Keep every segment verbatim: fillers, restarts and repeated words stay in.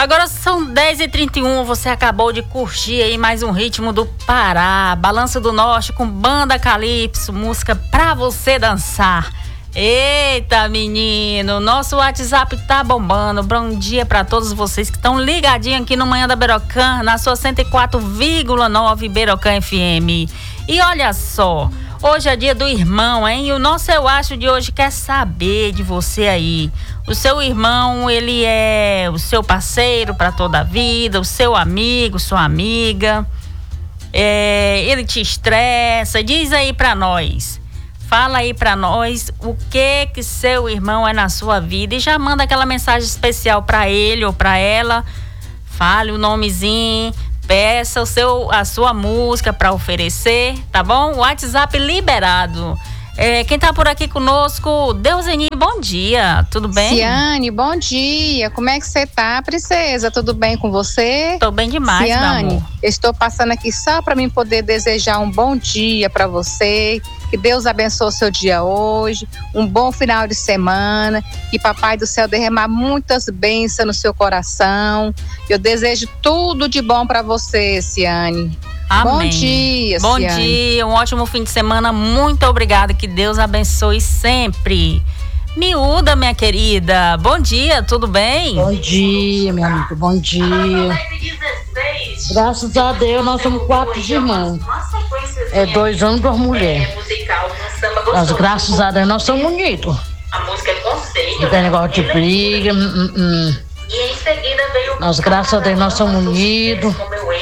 Agora são dez e trinta e um, você acabou de curtir aí mais um ritmo do Pará, Balanço do Norte com Banda Calypso, música pra você dançar. Eita, menino, nosso WhatsApp tá bombando. Bom dia pra todos vocês que estão ligadinhos aqui no Manhã da Berocã, na sua cento e quatro vírgula nove Berocã F M. E olha só, hoje é dia do irmão, hein? E o nosso Eu Acho de hoje quer saber de você aí. O seu irmão, ele é o seu parceiro pra toda a vida, o seu amigo, sua amiga. É, ele te estressa? Diz aí pra nós. Fala aí pra nós o que que seu irmão é na sua vida e já manda aquela mensagem especial pra ele ou pra ela. Fale o nomezinho, peça o seu, a sua música pra oferecer, tá bom? WhatsApp liberado. É, quem tá por aqui conosco, Deuseni, bom dia, tudo bem? Ciane, bom dia, como é que você tá, princesa? Tudo bem com você? Tô bem demais, Ciane, meu amor. Estou passando aqui só para mim poder desejar um bom dia para você, que Deus abençoe o seu dia hoje, um bom final de semana, que Papai do Céu derramar muitas bênçãos no seu coração. Eu desejo tudo de bom para você, Ciane. Amém. Bom dia, Bom Ciane. dia, um ótimo fim de semana, muito obrigada, que Deus abençoe sempre. Miúda, minha querida, bom dia, tudo bem? Bom dia, meu amigo, bom dia. Graças a Deus, nós somos quatro irmãos. É dois homens e duas mulheres. Mas graças a Deus, nós somos unidos. Não tem negócio de briga. Hum, hum. Nós, graças a Deus, nós somos unidos.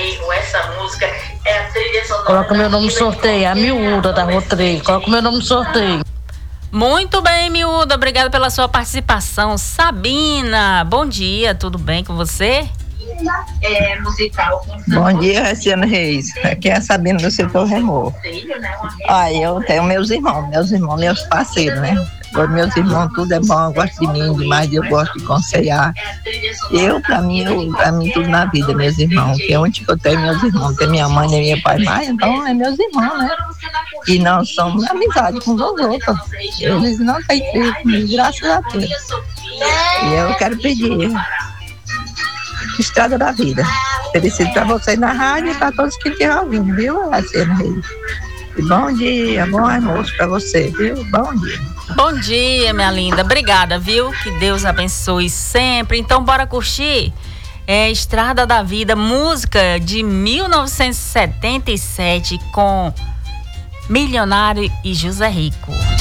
Coloca meu nome no sorteio, a Miúda da Rua três. Coloca meu nome no sorteio. Muito bem, Miúda, obrigada pela sua participação. Sabina, bom dia, tudo bem com você? É, musical. Bom dia, Reciana Reis. Aqui é a Sabina do setor Remor. Ah, eu tenho meus irmãos, meus irmãos, meus parceiros, né? Agora, meus irmãos, tudo é bom, eu gosto de mim demais, eu gosto de aconselhar. Eu, pra mim, eu, pra mim, tudo na vida, meus irmãos. Que é onde que eu tenho meus irmãos, tem minha mãe e meu pai, mas então é meus irmãos, né? E nós somos amizade com os outros. Eles não têm feito comigo, graças a Deus. E eu quero pedir Estrada da Vida. Felicito pra vocês na rádio e pra todos que estiverem ouvindo, viu, Reciana Reis? E bom dia, bom almoço pra você, viu? Bom dia. Bom dia, minha linda. Obrigada, viu? Que Deus abençoe sempre. Então, bora curtir é, Estrada da Vida, música de mil novecentos e setenta e sete com Milionário e José Rico.